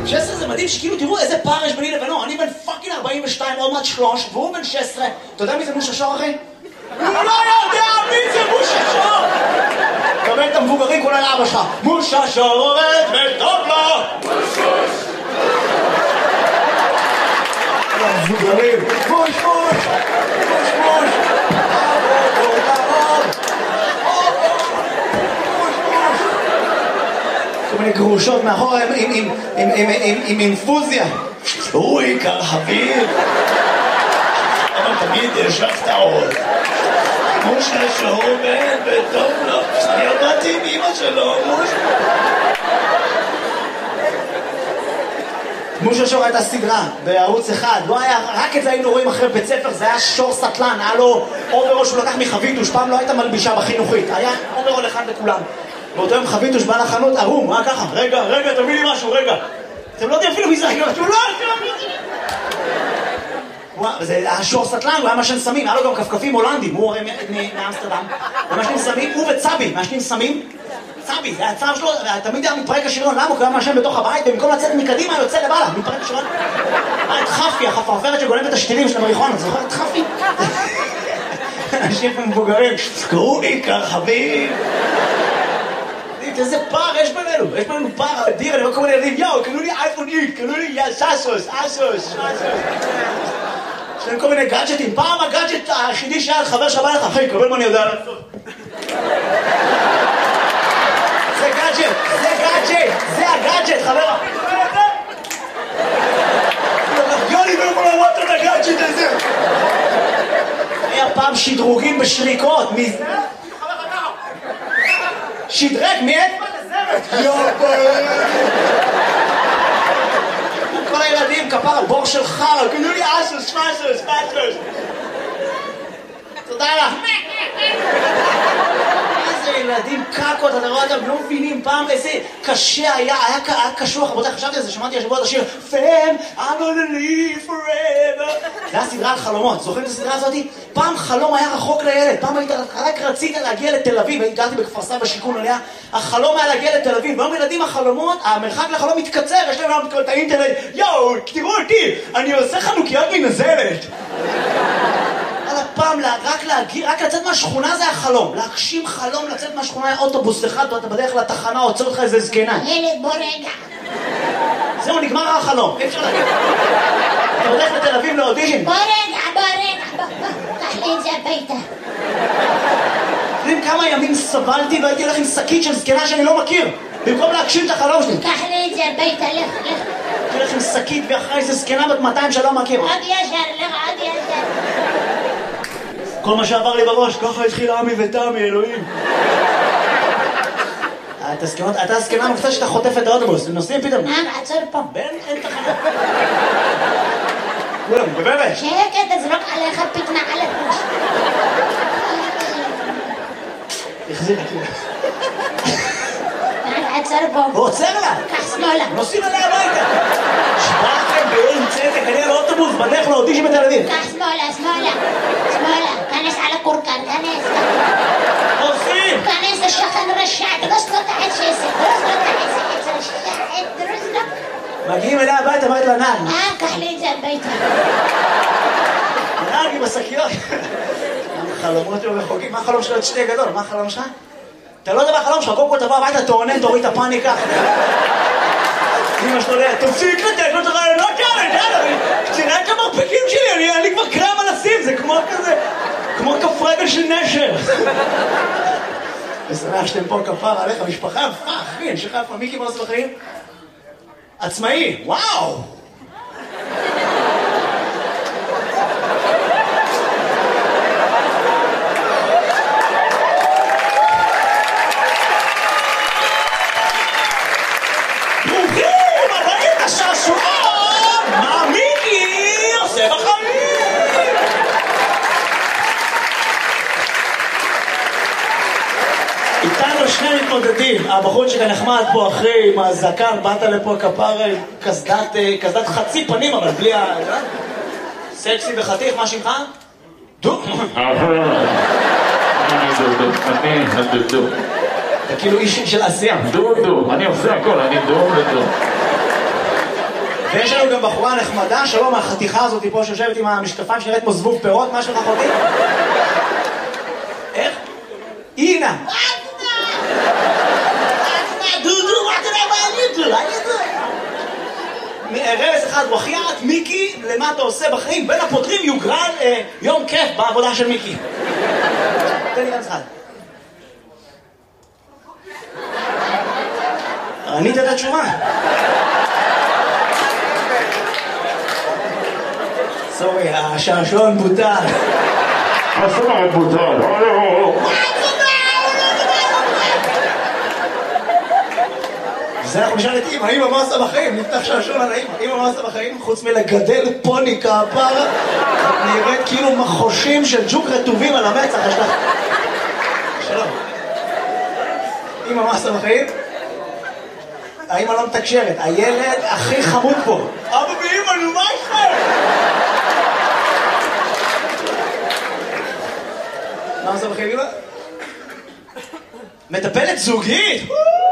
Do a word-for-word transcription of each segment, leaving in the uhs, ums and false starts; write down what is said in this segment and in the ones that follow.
שש עשרה זה מדהים שכאילו תראו איזה פער יש ביני לבינו. אני בן פאקינג ארבעים ושתיים, עוד מעט שלוש, והוא בן שש עשרה. אתה יודע מי זה מושה שור, אחי? הוא לא יודע מי זה מושה שור! קבל את המבוגרים כולל אבא שלך. מושה שור עובד וטוב לו! מושוש! המבוגרים! מוש מוש! מוש מוש! עבוד עבוד! מוש מוש! כל מיני גרושות מאחורה עם אינפוזיה. הוא עיקר חביב! אבל תמיד יש לך את העוד. מושה שור עובד וטוב לו. אני עבדתי עם אמא שלו, מוש. מושה שור הייתה סדרה בערוץ אחד, לא היה, רק את זה היינו רואים אחרי בית ספר, זה היה שור סטלן, היה לו אוברול שהוא לקח מחביתוש, פעם לא הייתה מלבישה בחינוכית, היה אוברול אחד לכולם. באותו יום חביתוש בא לחנות, ערום, היה ככה, רגע, רגע, תביא לי משהו, רגע. אתם לא יודעים אפילו מי זה, אתם לא זה היה שור סטלן, הוא היה משן סמים, היה לו גם כפכפים הולנדים, הוא הרי מאמסטרדם, הוא משנים סמים, הוא וצבי, משנים סמים, צבי, זה הצער שלו, תמיד היה מתפרק השריון, למה? הוא היה משן בתוך הבית, ובמקום לצאת מקדימה, יוצא לבעלה, מתפרק השריון. היה את חפי, החפרפרת שגונבת את השתילים של המריחואנה, אתה זוכר את חפי? אנשים מבוגרים, קראו עיקר חביב. איזה פער יש בינינו, יש בינינו פער אדיר, אני רואה כל מיני ילדים, יאו, קנו לי אייפון איקס, קנו לי סאסוס, אסוס, יש להם כל מיני גאדג'טים, פעם הגאדג'ט היחידי שהיה חבר שבא לך, אחי, קבל מה אני יודע לעשות. זה גאדג'ט, זה גאדג'ט, זה הגאדג'ט, חבר. יוני לא יכול לראות את הגאדג'ט הזה. היה פעם שדרוגים בשריקות, מי זה? שדרג מאצבע לזרת. כל הילדים כפר בור של חר, קנו לי אסוס, פסוס, פסוס. תודה לך. איזה ילדים קקות, אתה רואה אותם, לא מבינים פעם איזה קשה היה, היה קשוח, רבותיי, חשבתי על זה, שמעתי השבוע את השיר Fam, I'm gonna live forever. זה היה סדרה על חלומות, זוכרים את הסדרה הזאת? פעם חלום היה רחוק לילד, פעם היית, רק רצית להגיע לתל אביב, גרתי בכפר סבא בשיכון עליה, החלום היה להגיע לתל אביב, והיום ילדים החלומות, המרחק לחלום מתקצר, יש להם היום את האינטרנט, יואו, תראו אותי, אני עושה חנוכיות מנזלת. פעם רק להגיע, רק לצאת מהשכונה זה החלום, להגשים חלום, לצאת מהשכונה אוטובוס אחד, ואתה בדרך לתחנה, עוצר אותך איזה זקנה. ילד בוא רגע. זהו, נגמר החלום, אי אפשר להגיד. אתה בדרך לתל אביב לאודישן. בוא רגע, בוא רגע, קח לי את זה הביתה. יודעים כמה ימים סבלתי והייתי הולך עם שקית של זקנה שאני לא מכיר, במקום להגשים את החלום שלי. קח לי את זה הביתה, לך, לך. הייתי הולך עם שקית ואחרי איזה זקנה בת מאתיים שלא מכיר. עוד ישר, לך, עוד ישר. כל מה שעבר לי בראש, ככה התחיל עמי ותמי, אלוהים. אתה הסכנה מפצה שאתה חוטף את האוטובוס, נוסעים פתאום. מה, עצור פה. בן, אין תחנה. כולם, בבבת. שקט, תזרוק עליך פתנה על הפוש. החזיר אותי. עצור פה. הוא עוצר לה. קח שמאלה. נוסעים עליה הביתה. שבאתם באין צדק, אני על האוטובוס, בדרך לאודישן בתל אביב. קח שמאלה, שמאלה. שמאלה. כנס על הקורקן, כנס. עושים. כנס לשכן רשע, דרוס לו את העץ שעשר. דרוס לו את העץ, העץ רשע. דרוס לו. מגיעים אליה הביתה, אמרת לה נעל. אה, קח לי את זה הביתה. נעל עם השקיות. חלומות לא רחוקים. מה החלום שלו? שתי גדול. מה החלום שלך? אתה לא יודע מה החלום שלך, קודם כל תבוא הביתה, תעונן, תוריד את הפאניקה. אמא שלו יודע, תפסיק לתת לו את הרעיונות כאלה, יאללה, תראה את המרפקים שלי, אני לי כבר קרם על הסים, זה כמו כזה, כמו כף רגל של נשר. אני שמח שאתם פה כפר עליך, משפחה יפה, אחי, אני שכה יפה, מיקי מה עושה בחיים? עצמאי, וואו! הבחור שכאן נחמד פה אחרי עם הזקן, באת לפה כפר קסדת חצי פנים, אבל בלי ה... סקסי וחתיך, מה שמך? דו? אני דודו, אני הדודו. אתה כאילו איש של עשייה. דודו, אני עושה הכל, אני דו ודו. ויש לנו גם בחורה נחמדה, שלום, החתיכה הזאת פה שיושבת עם המשקפיים שנראית כמו זבוב פירות, מה שלך אחותי? איך? אינה! דודו, מה אתה יודע מה אני דו? רמז אחד, וחיית, מיקי, למה אתה עושה בחיים? בין הפותרים יוגרל אה, יום כיף בעבודה של מיקי. תן לי רמז אחד. ענית את התשובה. סורי, השעשועון בוטל. השעשועון בוטל. זה אנחנו נשאל את אמא, אמא מה עושה בחיים? נפתח שעשועון על האמא. אמא מה עושה בחיים? חוץ מלגדל פוני כפרה, נראית כאילו מחושים של ג'וק רטובים על המצח. יש לך... שלום. אמא מה עושה בחיים? האמא לא מתקשרת, הילד הכי חמוד פה. אבא ואמא, נו מה יש לך? מה עושה בחיים אמא? מטפלת זוגית?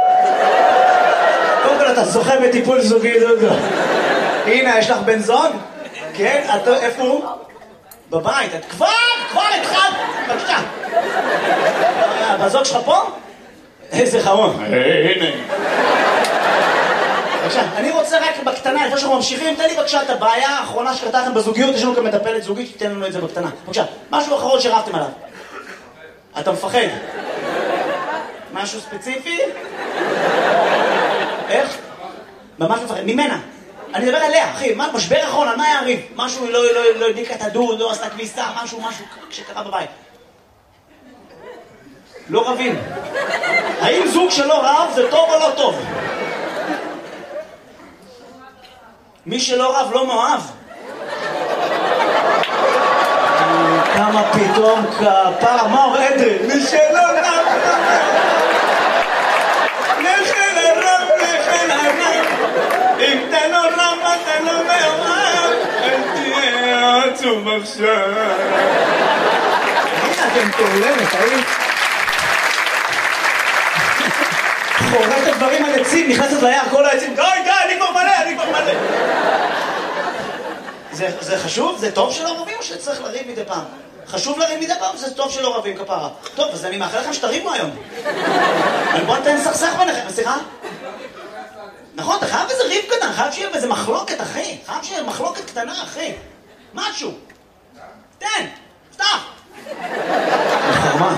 קודם כל אתה זוכה בטיפול זוגי, דודו. הנה, יש לך בן זוג? כן? איפה הוא? בבית. את כבר, כבר התחלת. בבקשה. בזוג שלך פה? איזה חמוד. הנה. בבקשה, אני רוצה רק בקטנה, לפני שאנחנו ממשיכים, תן לי בבקשה את הבעיה האחרונה שקרתה לכם בזוגיות, יש לנו גם מטפלת זוגית, תתן לנו את זה בקטנה. בבקשה, משהו אחרון שרבתם עליו. אתה מפחד. משהו ספציפי? איך? ממש מפחד. ממנה. אני מדבר עליה, אחי. מה, משבר אחרון, על מה היה הריב? משהו, לא, לא, לא הדליקה את הדוד, לא עשתה כביסה, משהו, משהו שקרה בבית. לא רבים. האם זוג שלא רב זה טוב או לא טוב? מי שלא רב לא מאוהב. כמה פתאום כפרה, מה אומר אדרי? מי שלא רב, נכן הרב, נכן הרב, אם אתה לא רב, אתה לא מאוהב, אל תהיה עצוב עכשיו. הנה אתם תולמת, האם? חורט הדברים על עצים, נכנסת ליער, כל העצים, די, די, אני כבר מלא, אני כבר מלא. זה, זה חשוב? זה טוב שלא רבים או שצריך לריב מדי פעם? חשוב לריב מדי פעם? זה טוב שלא רבים כפרה. טוב, אז אני מאחל לכם שתריבו היום. אבל בוא נתן סכסך ביניכם, סליחה? נכון, אתה חייב איזה ריב קטן, חייב שיהיה איזה מחלוקת, אחי. חייב שיהיה מחלוקת קטנה, אחי. משהו. תן, פתח. חרמה.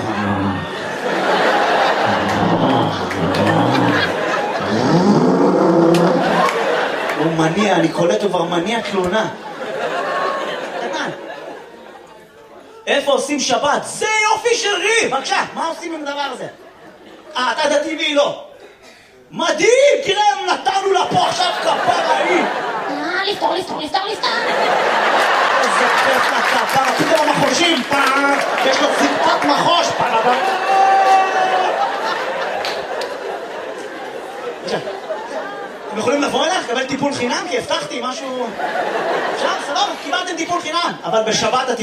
הוא מניע, אני קולט, הוא כבר מניע תלונה. קטן. איפה עושים שבת? זה יופי של ריב! בבקשה, מה עושים עם הדבר הזה? אה, אתה דתי והיא לא. מדהים! תראה, נתנו לה פה עכשיו כפרה היא! אה, לפתור, לפתור, לפתור, לפתור! איזה כיף לכפרה, פתאום המחושים, פעם! יש לו זקפת מחוש! פעם! בבקשה. אתם יכולים לבוא אליך, לקבל טיפול חינם? כי הבטחתי משהו... אפשר, סבבה, קיבלתם טיפול חינם. אבל בשבת